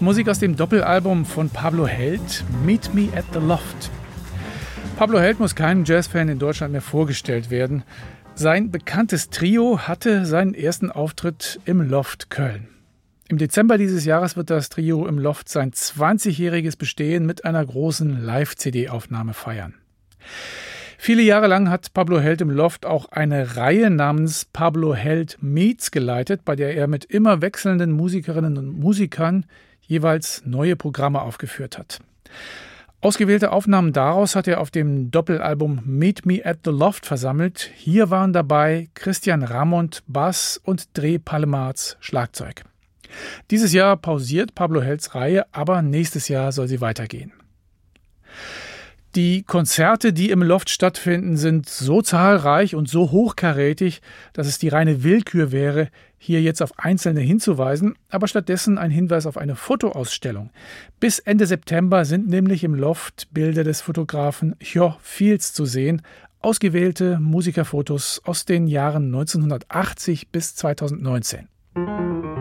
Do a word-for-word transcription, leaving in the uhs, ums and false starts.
Musik aus dem Doppelalbum von Pablo Held, Meet Me at the Loft. Pablo Held muss keinem Jazzfan in Deutschland mehr vorgestellt werden. Sein bekanntes Trio hatte seinen ersten Auftritt im Loft Köln. Im Dezember dieses Jahres wird das Trio im Loft sein zwanzigjähriges Bestehen mit einer großen Live-C D-Aufnahme feiern. Viele Jahre lang hat Pablo Held im Loft auch eine Reihe namens Pablo Held Meets geleitet, bei der er mit immer wechselnden Musikerinnen und Musikern jeweils neue Programme aufgeführt hat. Ausgewählte Aufnahmen daraus hat er auf dem Doppelalbum Meet Me at the Loft versammelt. Hier waren dabei Christian Ramond Bass und Dre Palemarz Schlagzeug. Dieses Jahr pausiert Pablo Helds Reihe, aber nächstes Jahr soll sie weitergehen. Die Konzerte, die im Loft stattfinden, sind so zahlreich und so hochkarätig, dass es die reine Willkür wäre, hier jetzt auf einzelne hinzuweisen, aber stattdessen ein Hinweis auf eine Fotoausstellung. Bis Ende September sind nämlich im Loft Bilder des Fotografen Jo Fields zu sehen, ausgewählte Musikerfotos aus den Jahren neunzehnhundertachtzig bis zweitausendneunzehn.